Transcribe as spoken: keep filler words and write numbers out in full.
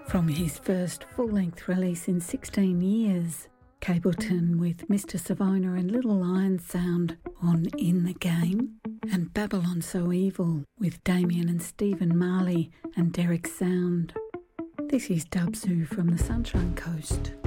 From his first full-length release in sixteen years, Capleton with Mister Savona and Little Lion Sound on In the Game, and Babylon So Evil with Damien and Stephen Marley and Derek Sound. This is Dubzoo from the Sunshine Coast.